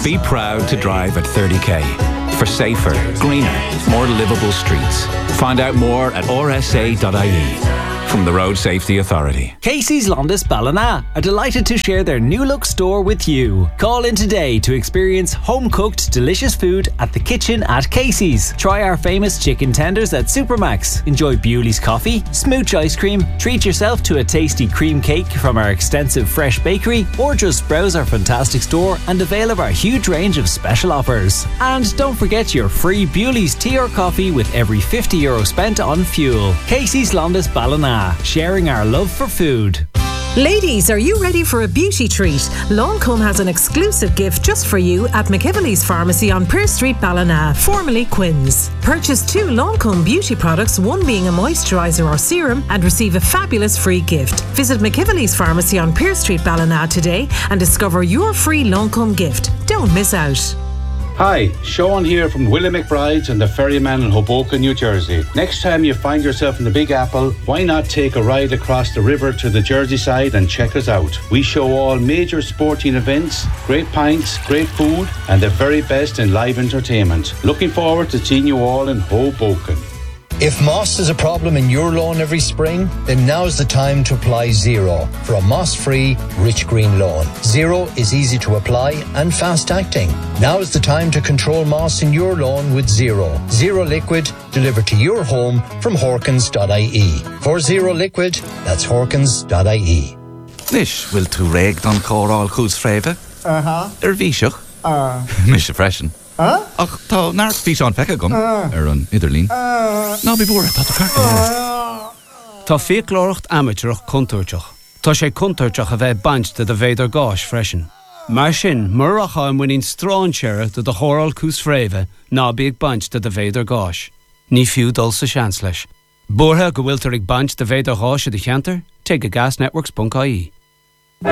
Be proud to drive at 30k for safer, greener, more livable streets. Find out more at rsa.ie. From the Road Safety Authority. Casey's Londis Ballina are delighted to share their new look store with you. Call in today to experience home-cooked, delicious food at the kitchen at Casey's. Try our famous chicken tenders at Supermax. Enjoy Bewley's coffee, smooch ice cream, treat yourself to a tasty cream cake from our extensive fresh bakery, or just browse our fantastic store and avail of our huge range of special offers. And don't forget your free Bewley's tea or coffee with every €50 spent on fuel. Casey's Londis Ballina, sharing our love for food. Ladies, are you ready for a beauty treat? Lancome has an exclusive gift just for you at McIvely's Pharmacy on Pearse Street, Ballina, formerly Quinn's. Purchase 2 Lancome beauty products, one being a moisturiser or serum, and receive a fabulous free gift. Visit McIvely's Pharmacy on Pearse Street, Ballina today and discover your free Lancome gift. Don't miss out. Hi, Sean here from Willie McBride's and the Ferryman in Hoboken, New Jersey. Next time you find yourself in the Big Apple, why not take a ride across the river to the Jersey side and check us out? We show all major sporting events, great pints, great food, and the very best in live entertainment. Looking forward to seeing you all in Hoboken. If moss is a problem in your lawn every spring, then now's the time to apply Zero for a moss-free, rich green lawn. Zero is easy to apply and fast-acting. Now's the time to control moss in your lawn with Zero. Zero Liquid delivered to your home from Horkins.ie. For Zero Liquid, that's Horkins.ie. Nish, will tú réig don chóráil chús fréimhe? Bhíseach? Mis freisin. Ach, tá nárt bhí seán fecha gom an idirlín. Ná bí búra, tá carta. Tá fiaclóireacht amateurach contúirteach. Tá sé contúirteach a bheith bainte de bhéidir gáis freisin. Mar sin, mar a chaim winning strán seire de chóráil chús fréimhe ná bíag bainte de bhéidir gáis. Ní fiú dul sa seans leis. Búrtha go bhfuil tar ag baint de bhéidir gáis a de cheantar, take a gasnetworks.ie.